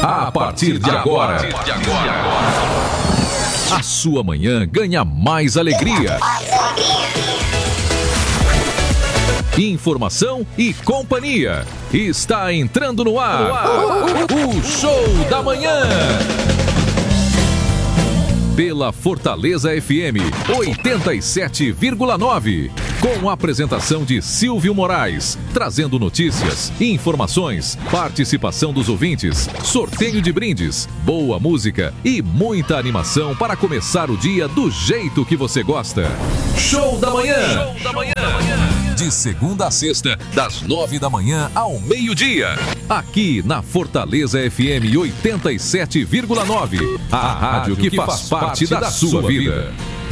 A partir de agora, a sua manhã ganha mais alegria. Informação e companhia. Está entrando no ar o Show da Manhã. Pela Fortaleza FM 87,9. Com a apresentação de Silvio Moraes, trazendo notícias, informações, participação dos ouvintes, sorteio de brindes, boa música e muita animação para começar o dia do jeito que você gosta. Show da Manhã. Show da Manhã. De segunda a sexta, das 9 da manhã ao meio-dia. Aqui na Fortaleza FM 87,9. A rádio que faz parte da sua vida.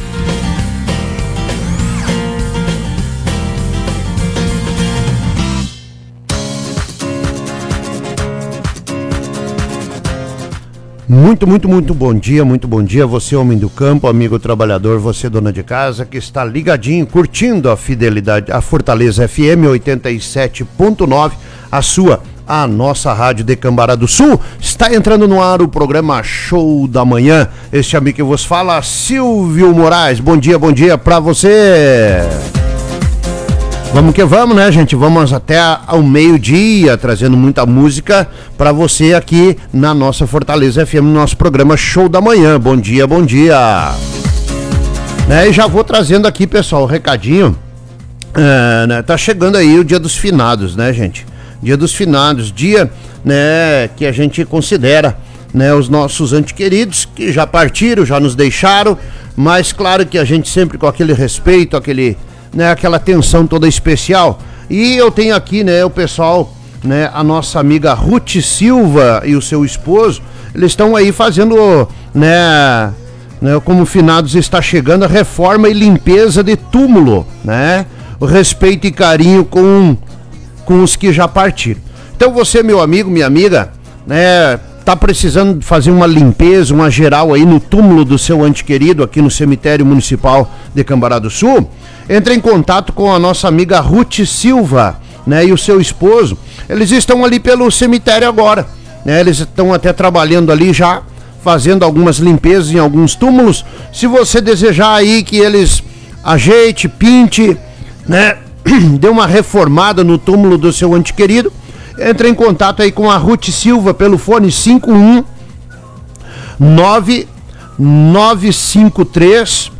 Muito bom dia, você homem do campo, amigo trabalhador, você dona de casa que está ligadinho, curtindo a fidelidade, a Fortaleza FM 87.9, a nossa rádio de Cambará do Sul. Está entrando no ar o programa Show da Manhã. Este amigo que vos fala, Silvio Moraes. Bom dia pra você. Vamos que vamos, né, gente? Vamos até ao meio-dia, trazendo muita música para você aqui na nossa Fortaleza FM, no nosso programa Show da Manhã. Bom dia. Né, e já vou trazendo aqui, pessoal, o recadinho. Né, tá chegando aí o Dia dos Finados, né, gente? Dia dos Finados, dia, né, que a gente considera, né, os nossos entes queridos que já partiram, já nos deixaram, mas claro que a gente sempre com aquele respeito, aquela atenção toda especial. E eu tenho aqui, né, o pessoal, né, a nossa amiga Ruth Silva e o seu esposo, eles estão aí fazendo, né, como finados está chegando, a reforma e limpeza de túmulo, né, o respeito e carinho com os que já partiram. Então você, meu amigo, minha amiga, né, tá precisando fazer uma limpeza, uma geral aí no túmulo do seu ente querido aqui no cemitério municipal de Cambará do Sul, entre em contato com a nossa amiga Ruth Silva, né, e o seu esposo. Eles estão ali pelo cemitério agora, né, eles estão até trabalhando ali já, fazendo algumas limpezas em alguns túmulos. Se você desejar aí que eles ajeite, pinte, né, dê uma reformada no túmulo do seu ente querido, entre em contato aí com a Ruth Silva pelo fone 51993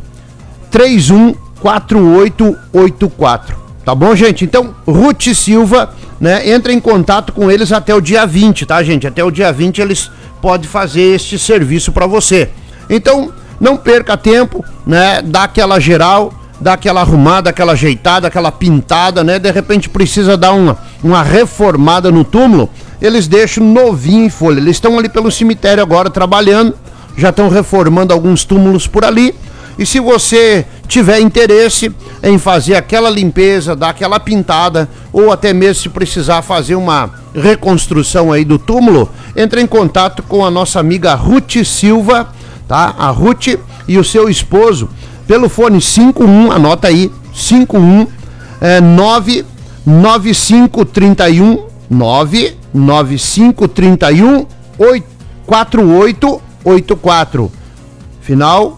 314884. Tá bom, gente? Então, Ruth Silva, né, entra em contato com eles até o dia 20, tá, gente? Até o dia 20 eles podem fazer este serviço para você. Então, não perca tempo, né? Dá aquela geral, dá aquela arrumada, aquela ajeitada, aquela pintada, né? De repente precisa dar uma reformada no túmulo, eles deixam novinho em folha. Eles estão ali pelo cemitério agora trabalhando, já estão reformando alguns túmulos por ali. E se você tiver interesse em fazer aquela limpeza, dar aquela pintada, ou até mesmo se precisar fazer uma reconstrução aí do túmulo, entre em contato com a nossa amiga Ruth Silva, tá? A Ruth e o seu esposo pelo fone anota aí, 99531 4884, final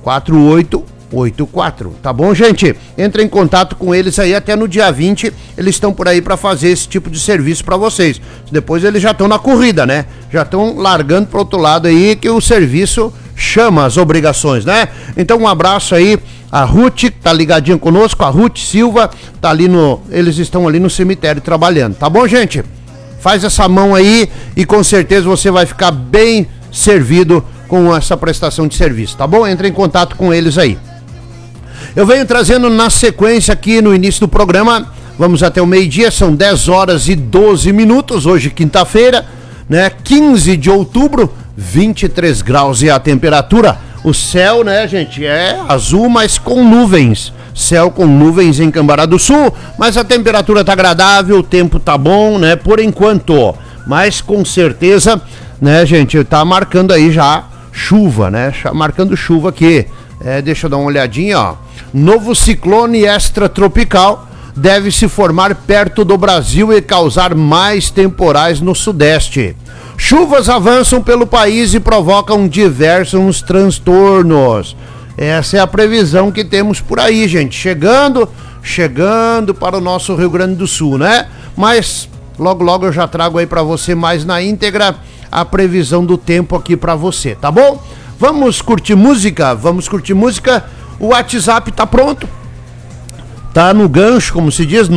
4884, tá bom, gente? Entra em contato com eles aí até no dia 20, eles estão por aí para fazer esse tipo de serviço para vocês. Depois eles já estão na corrida, né? Já estão largando pro outro lado aí que o serviço chama as obrigações, né? Então um abraço aí, a Ruth tá ligadinha conosco, a Ruth Silva tá ali eles estão ali no cemitério trabalhando, tá bom, gente? Faz essa mão aí e com certeza você vai ficar bem servido com essa prestação de serviço, tá bom? Entre em contato com eles aí. Eu venho trazendo na sequência aqui no início do programa, vamos até o meio-dia, são 10 horas e 12 minutos, hoje quinta-feira, né? 15 de outubro, 23 graus e a temperatura. O céu, né, gente, é azul, mas com nuvens. Céu com nuvens em Cambará do Sul, mas a temperatura tá agradável, o tempo tá bom, né, por enquanto. Mas com certeza, né, gente, tá marcando aí já chuva, né, marcando chuva aqui. Deixa eu dar uma olhadinha, ó. Novo ciclone extratropical deve se formar perto do Brasil e causar mais temporais no sudeste. Chuvas avançam pelo país e provocam diversos transtornos. Essa é a previsão que temos por aí, gente. Chegando para o nosso Rio Grande do Sul, né? Mas logo eu já trago aí para você mais na íntegra a previsão do tempo aqui para você, tá bom? Vamos curtir música? O WhatsApp tá pronto. Tá no gancho, como se diz,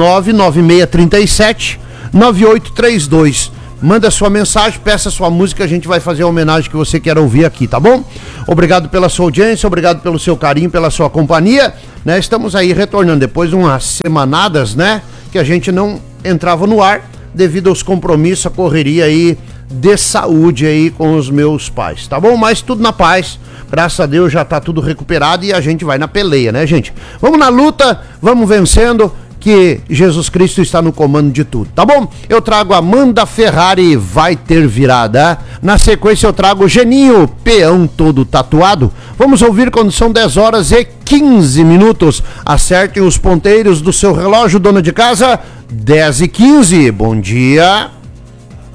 99637-9832. Manda sua mensagem, peça sua música, a gente vai fazer a homenagem que você quer ouvir aqui, tá bom? Obrigado pela sua audiência, obrigado pelo seu carinho, pela sua companhia, né? Estamos aí retornando depois de umas semanadas, né? Que a gente não entrava no ar devido aos compromissos, a correria aí de saúde aí com os meus pais, tá bom? Mas tudo na paz, graças a Deus já tá tudo recuperado e a gente vai na peleia, né, gente? Vamos na luta, vamos vencendo, que Jesus Cristo está no comando de tudo, tá bom? Eu trago Amanda Ferrari, Vai Ter Virada. Na sequência eu trago Geninho, Peão Todo Tatuado. Vamos ouvir quando são 10h15. Acertem os ponteiros do seu relógio, dona de casa, 10h15. Bom dia.